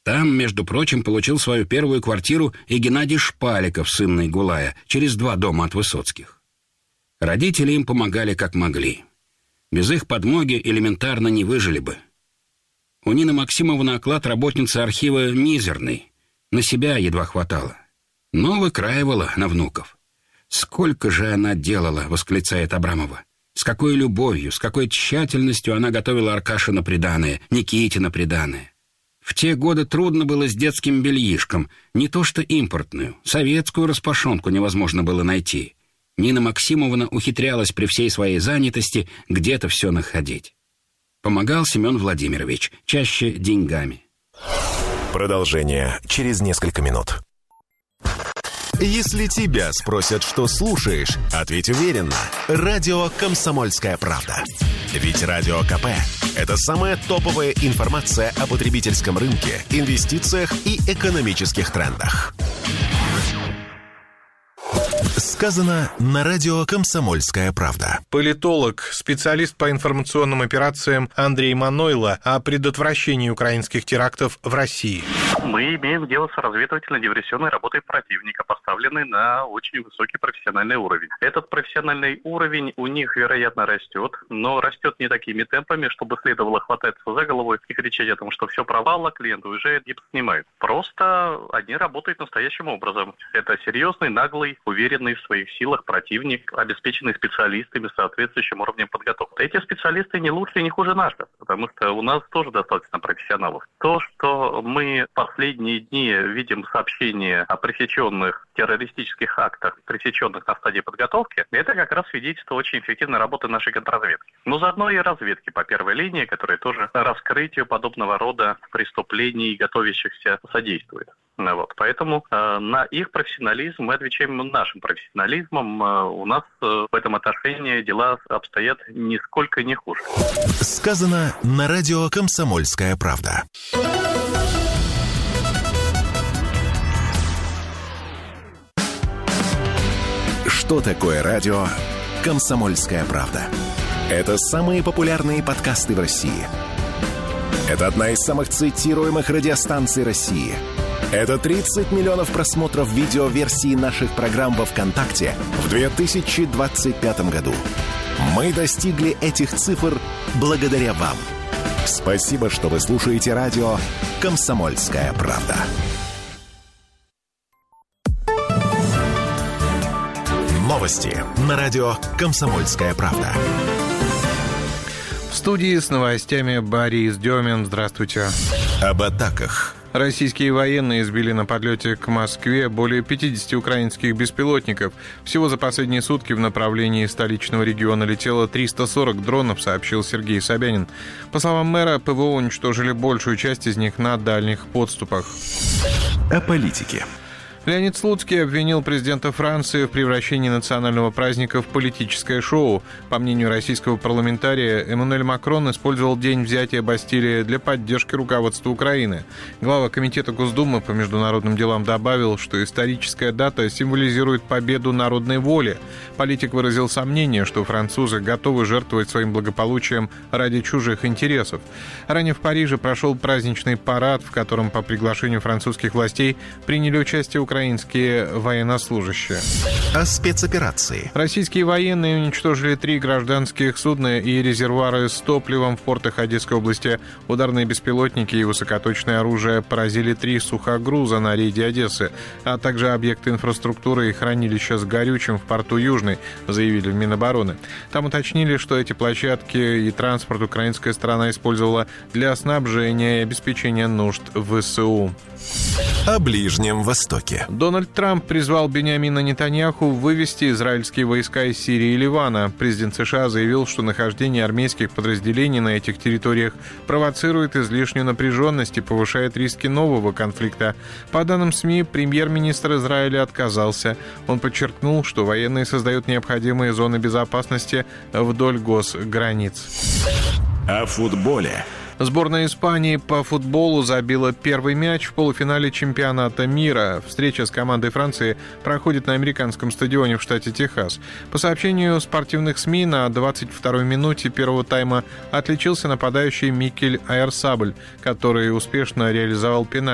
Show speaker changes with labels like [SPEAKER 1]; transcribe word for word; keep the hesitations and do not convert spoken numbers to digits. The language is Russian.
[SPEAKER 1] Там, между прочим, получил свою первую квартиру и Геннадий Шпаликов, сын Наигулая, через два дома от Высоцких. Родители им помогали как могли. Без их подмоги элементарно не выжили бы. У Нины Максимовны оклад работницы архива мизерный. На себя едва хватало. Но выкраивала на внуков. «Сколько же она делала!» — восклицает Абрамова. «С какой любовью, с какой тщательностью она готовила Аркаше на приданое, Никите на приданое. В те годы трудно было с детским бельишком, не то что импортную, советскую распашонку невозможно было найти. Нина Максимовна ухитрялась при всей своей занятости где-то все находить. Помогал Семен Владимирович, чаще деньгами».
[SPEAKER 2] Продолжение через несколько минут. Если тебя спросят, что слушаешь, ответь уверенно. Радио «Комсомольская правда». Ведь Радио КП – это самая топовая информация о потребительском рынке, инвестициях и экономических трендах. Сказано на радио «Комсомольская правда».
[SPEAKER 3] Политолог, специалист по информационным операциям Андрей Манойло о предотвращении украинских терактов в России.
[SPEAKER 4] Мы имеем дело с разведывательно-диверсионной работой противника, поставленной на очень высокий профессиональный уровень. Этот профессиональный уровень у них, вероятно, растет, но растет не такими темпами, чтобы следовало хвататься за голову и кричать о том, что все провало, клиент уезжает, гипс снимает. Просто они работают настоящим образом. Это серьезный, наглый, уверенный в своих силах противник, обеспеченный специалистами с соответствующим уровнем подготовки. Эти специалисты не лучше и не хуже наших, потому что у нас тоже достаточно профессионалов. То, что мы последние дни видим сообщения о пресеченных террористических актах, пресеченных на стадии подготовки, это как раз свидетельство очень эффективной работы нашей контрразведки. Но заодно и разведки по первой линии, которая тоже раскрытию подобного рода преступлений, готовящихся, содействует. Вот. Поэтому э, на их профессионализм мы отвечаем нашим профессионализмом. Э, у нас э, в этом отношении дела обстоят нисколько не хуже.
[SPEAKER 2] Сказано на радио «Комсомольская правда». Что такое радио «Комсомольская правда»? Это самые популярные подкасты в России. Это одна из самых цитируемых радиостанций России. Это тридцать миллионов просмотров видеоверсии наших программ во ВКонтакте в две тысячи двадцать пятом году. Мы достигли этих цифр благодаря вам. Спасибо, что вы слушаете радио «Комсомольская правда». Новости на радио «Комсомольская правда».
[SPEAKER 3] В студии с новостями Борис Демин. Здравствуйте.
[SPEAKER 2] Об атаках.
[SPEAKER 3] Российские военные сбили на подлете к Москве более пятидесяти украинских беспилотников. Всего за последние сутки в направлении столичного региона летело триста сорок дронов, сообщил Сергей Собянин. По словам мэра, ПВО уничтожили большую часть из них на дальних подступах.
[SPEAKER 2] О политике.
[SPEAKER 3] Леонид Слуцкий обвинил президента Франции в превращении национального праздника в политическое шоу. По мнению российского парламентария, Эммануэль Макрон использовал день взятия Бастилии для поддержки руководства Украины. Глава Комитета Госдумы по международным делам добавил, что историческая дата символизирует победу народной воли. Политик выразил сомнение, что французы готовы жертвовать своим благополучием ради чужих интересов. Ранее в Париже прошел праздничный парад, в котором по приглашению французских властей приняли участие украинские украинские военнослужащие.
[SPEAKER 2] О спецоперации.
[SPEAKER 3] Российские военные уничтожили три гражданских судна и резервуары с топливом в портах Одесской области. Ударные беспилотники и высокоточное оружие поразили три сухогруза на рейде Одессы, а также объекты инфраструктуры и хранилища с горючим в порту Южный, заявили в Минобороны. Там уточнили, что эти площадки и транспорт украинская сторона использовала для снабжения и обеспечения нужд ВСУ.
[SPEAKER 2] О Ближнем Востоке.
[SPEAKER 3] Дональд Трамп призвал Биньямина Нетаньяху вывести израильские войска из Сирии и Ливана. Президент США заявил, что нахождение армейских подразделений на этих территориях провоцирует излишнюю напряженность и повышает риски нового конфликта. По данным СМИ, премьер-министр Израиля отказался. Он подчеркнул, что военные создают необходимые зоны безопасности вдоль госграниц.
[SPEAKER 2] О футболе.
[SPEAKER 3] Сборная Испании по футболу забила первый мяч в полуфинале чемпионата мира. Встреча с командой Франции проходит на американском стадионе в штате Техас. По сообщению спортивных СМИ, на двадцать второй минуте первого тайма отличился нападающий Микель Айрсабль, который успешно реализовал пенальти.